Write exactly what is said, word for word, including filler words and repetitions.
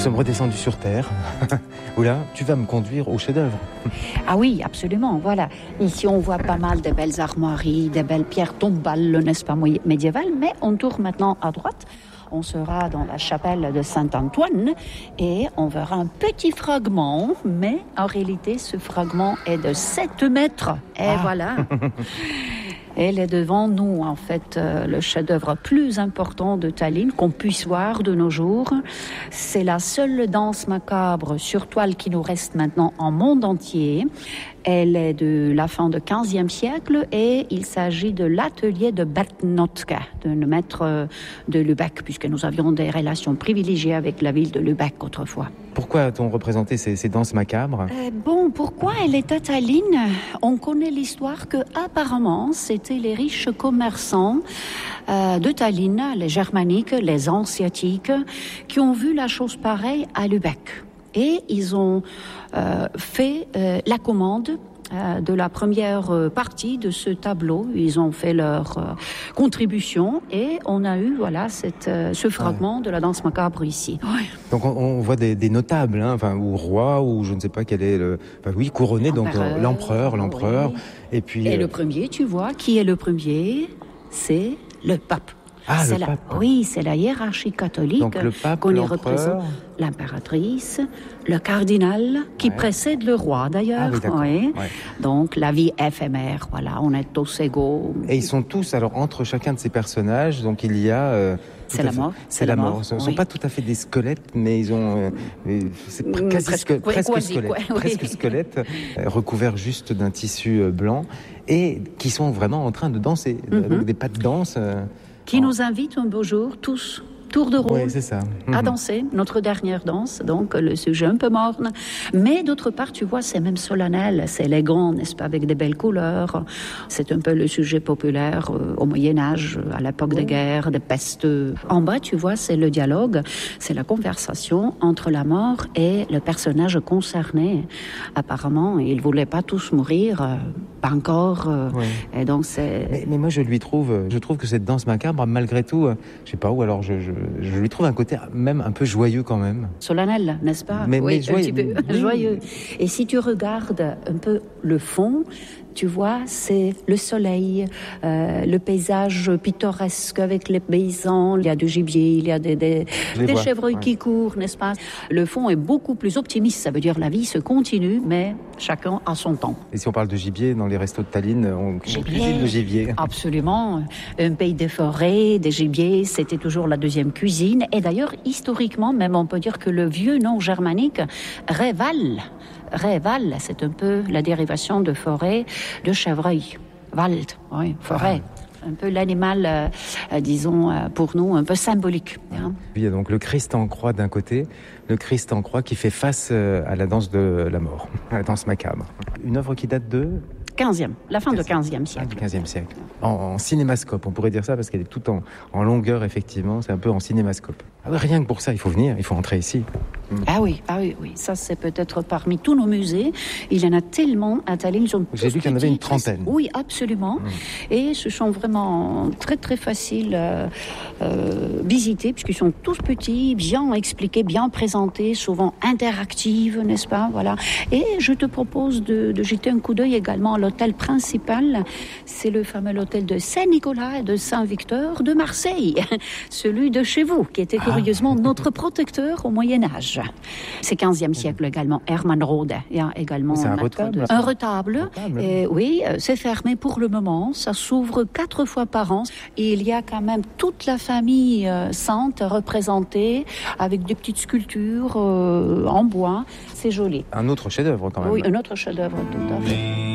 sommes redescendus sur Terre. Oula, tu vas me conduire au chef-d'œuvre. Ah oui, absolument, voilà. Ici, on voit pas mal de belles armoiries, de belles pierres tombales, n'est-ce pas, médiévales, mais on tourne maintenant à droite. On sera dans la chapelle de Saint-Antoine et on verra un petit fragment, mais en réalité, ce fragment est de sept mètres. Et ah. Voilà. Elle est devant nous, en fait, euh, le chef-d'œuvre plus important de Tallinn qu'on puisse voir de nos jours. C'est la seule danse macabre sur toile qui nous reste maintenant en monde entier. Elle est de la fin du quinzième siècle et il s'agit de l'atelier de Bertnotka, d'un maître de Lübeck, puisque nous avions des relations privilégiées avec la ville de Lübeck autrefois. Pourquoi a-t-on représenté ces, ces danses macabres ? euh, Bon, pourquoi elle est à Tallinn ? On connaît l'histoire que apparemment c'était les riches commerçants euh, de Tallinn, les germaniques, les hanséatiques, qui ont vu la chose pareille à Lübeck. Et ils ont euh, fait euh, la commande euh, de la première euh, partie de ce tableau. Ils ont fait leur euh, contribution et on a eu voilà cette, euh, ce fragment ouais. de la danse macabre ici. Ouais. Donc on, on voit des, des notables, hein, enfin, ou rois, ou je ne sais pas quel est le... Enfin, oui, couronné, donc euh, l'empereur, l'empereur. Oui. Et puis... Et euh... le premier, tu vois, qui est le premier ? C'est le pape. Ah, c'est le la, pape. Oui, c'est la hiérarchie catholique. Donc le pape, qu'on l'empereur... représente, l'impératrice, le cardinal, qui ouais. précède le roi d'ailleurs. Ah, oui, oui. Ouais. Donc la vie éphémère, voilà, on est tous égaux. Et ils sont tous, alors entre chacun de ces personnages, donc il y a... Euh, c'est la, mort, c'est, c'est la mort. Ce ne sont oui. pas tout à fait des squelettes, mais ils ont... Euh, c'est mmh, quasi presque, sque, presque quasi, squelettes, quoi, presque oui. squelettes euh, recouverts juste d'un tissu euh, blanc, et qui sont vraiment en train de danser, mm-hmm. donc des pas de danse... Euh, qui en... nous invitent un beau jour, tous... tour de rôle, oui, c'est ça. Mmh. à danser, notre dernière danse, donc le sujet un peu morne. Mais d'autre part, tu vois, c'est même solennel, c'est élégant, n'est-ce pas, avec des belles couleurs. C'est un peu le sujet populaire euh, au Moyen-Âge, à l'époque oui. des guerres, des pestes. En bas, tu vois, c'est le dialogue, c'est la conversation entre la mort et le personnage concerné. Apparemment, ils ne voulaient pas tous mourir, euh, pas encore. Euh, oui. Et donc, c'est... Mais, mais moi, je lui trouve, je trouve que cette danse macabre, malgré tout, euh, je sais pas où, alors je... je... je lui trouve un côté même un peu joyeux quand même. Solennel, n'est-ce pas ? Mais, oui, mais joyeux. Un petit peu oui. joyeux. Et si tu regardes un peu le fond, tu vois, c'est le soleil, euh, le paysage pittoresque avec les paysans. Il y a du gibier, il y a des, des, des chevreuils ouais. qui courent, n'est-ce pas ? Le fond est beaucoup plus optimiste. Ça veut dire la vie se continue, mais chacun a son temps. Et si on parle de gibier, dans les restos de Tallinn, on, on cuisine le gibier. Absolument. Un pays des forêts, des gibiers, c'était toujours la deuxième cuisine. Et d'ailleurs, historiquement, même on peut dire que le vieux nom germanique, Reval, Reval, c'est un peu la dérivation de forêt, de chevreuil. Wald, oui, forêt. Ah. Un peu l'animal, euh, disons, euh, pour nous, un peu symbolique. Hein. Il y a donc le Christ en croix d'un côté, le Christ en croix qui fait face euh, à la danse de la mort, à la danse macabre. Une œuvre qui date de... quinzième, la fin du quinzième siècle. Ah, du quinzième siècle. En, en cinémascope, on pourrait dire ça, parce qu'elle est tout en, en longueur, effectivement, c'est un peu en cinémascope. Ah, rien que pour ça, il faut venir, il faut entrer ici. Mmh. Ah oui, ah oui, oui, ça c'est peut-être parmi tous nos musées, il y en a tellement à Tallinn. J'ai vu qu'il y en avait une trentaine. Oui, absolument, mmh. et ce sont vraiment très très faciles à euh, visiter, puisqu'ils sont tous petits, bien expliqués, bien présentés, souvent interactifs, n'est-ce pas, voilà. Et je te propose de, de jeter un coup d'œil également à l'hôtel principal, c'est le fameux hôtel de Saint-Nicolas et de Saint-Victor de Marseille, celui de chez vous, qui était curieusement ah. notre protecteur au Moyen-Âge. C'est quinzième siècle également, Hermann Rode. Il y a également c'est un, un retable. Un retable. retable. Et oui, c'est fermé pour le moment, ça s'ouvre quatre fois par an. Et il y a quand même toute la famille euh, sainte représentée avec des petites sculptures euh, en bois. C'est joli. Un autre chef-d'œuvre quand même. Oui, un autre chef-d'œuvre tout à fait.